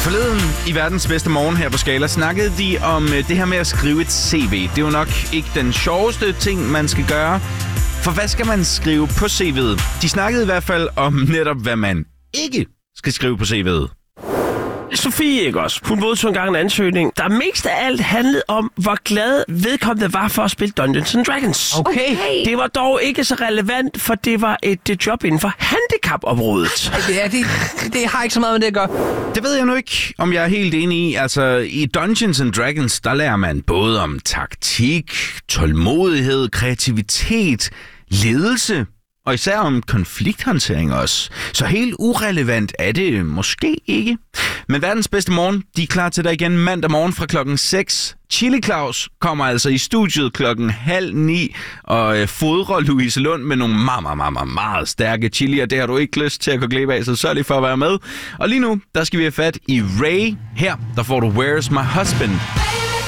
Forleden i verdens bedste morgen her på Skala snakkede de om det her med at skrive et CV. Det er jo nok ikke den sjoveste ting, man skal gøre. For hvad skal man skrive på CV'et? De snakkede i hvert fald om netop, hvad man ikke skal skrive på CV'et. Sofie, ikke også? Hun modtog engang en ansøgning, der mest af alt handlede om, hvor glad vedkommende var for at spille Dungeons & Dragons. Okay. Det var dog ikke så relevant, for det var et job inden for handicapområdet. Ja, det har ikke så meget med det at gøre. Det ved jeg nu ikke, om jeg er helt enig i. Altså, i Dungeons & Dragons, der lærer man både om taktik, tålmodighed, kreativitet, ledelse, og især om konflikthåndtering også. Så helt urelevant er det måske ikke. Men verdens bedste morgen, de er klar til dig igen mandag morgen fra klokken 6. Chili Claus kommer altså i studiet klokken 8:30 og fodrer Louise Lund med nogle meget stærke chilier. Det har du ikke lyst til at gå glip af, så sørg lige for at være med. Og lige nu, der skal vi have fat i Ray. Her, der får du Where's My Husband.